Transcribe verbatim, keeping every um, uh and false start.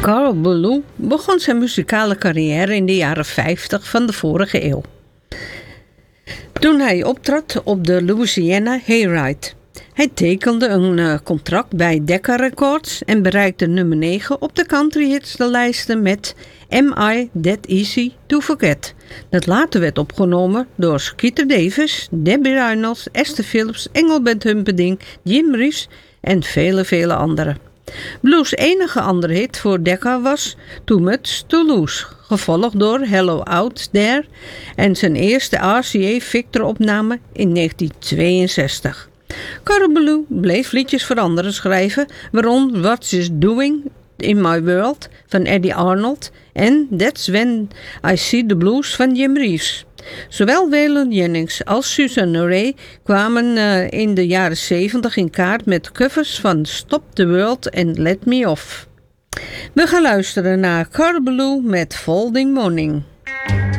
Carl Ballou begon zijn muzikale carrière in de jaren vijftig van de vorige eeuw, toen hij optrad op de Louisiana Hayride. Hij tekende een uh, contract bij Decca Records en bereikte nummer negen op de countryhitslijsten met Am I That Easy to Forget, dat later werd opgenomen door Skeeter Davis, Debbie Reynolds, Esther Phillips, Engelbert Humperdinck, Jim Reeves en vele vele anderen. Blues' enige andere hit voor Decca was Too Much to Lose, gevolgd door Hello Out There en zijn eerste R C A Victor opname in negentien tweeënzestig. Carl Ballou bleef liedjes voor anderen schrijven, waaronder What She's Doing in My World van Eddie Arnold en That's When I See the Blues van Jim Reeves. Zowel Waylon Jennings als Susan Rae kwamen uh, in de jaren zeventig in kaart met covers van Stop the World en Let Me Off. We gaan luisteren naar Carl Ballou met Folding Morning.